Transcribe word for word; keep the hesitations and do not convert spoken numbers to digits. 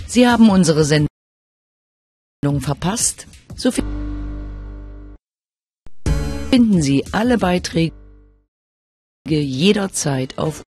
Sie haben unsere Sendung verpasst. So finden Sie alle Beiträge jederzeit auf